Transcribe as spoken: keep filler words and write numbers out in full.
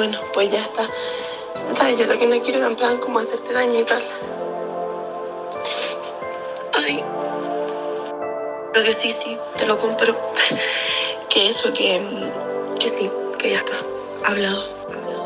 bueno, pues ya está. ¿Sabes? Yo lo que no quiero era en plan como hacerte daño y tal. Ay. Creo que sí, sí, te lo compro. Que eso, que, que sí, que ya está. Hablado, hablado.